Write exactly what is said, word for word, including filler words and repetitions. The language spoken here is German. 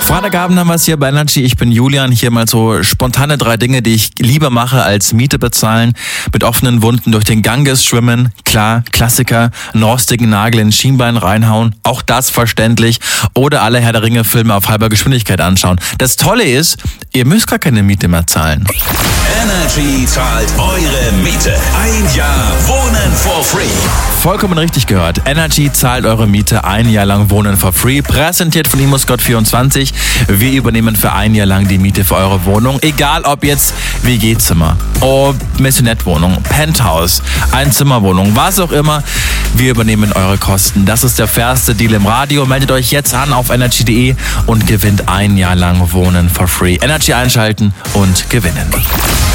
Freitagabend haben wir es hier bei Energy. Ich bin Julian. Hier mal so spontane drei Dinge, die ich lieber mache als Miete bezahlen. Mit offenen Wunden durch den Ganges schwimmen. Klar, Klassiker. Einen rostigen Nagel ins Schienbein reinhauen. Auch das verständlich. Oder alle Herr der Ringe Filme auf halber Geschwindigkeit anschauen. Das Tolle ist, ihr müsst gar keine Miete mehr zahlen. Energy zahlt eure Miete. Ein Jahr Wohnen for free. Vollkommen richtig gehört. Energy zahlt eure Miete ein Jahr lang Wohnen for free. Präsentiert von ImmoScout vierundzwanzig. Wir übernehmen für ein Jahr lang die Miete für eure Wohnung. Egal ob jetzt W G-Zimmer, ob Maisonette-Wohnung, Penthouse, Einzimmerwohnung, was auch immer. Wir übernehmen eure Kosten. Das ist der fairste Deal im Radio. Meldet euch jetzt an auf energy punkt de und gewinnt ein Jahr lang Wohnen for free. Energy einschalten und gewinnen.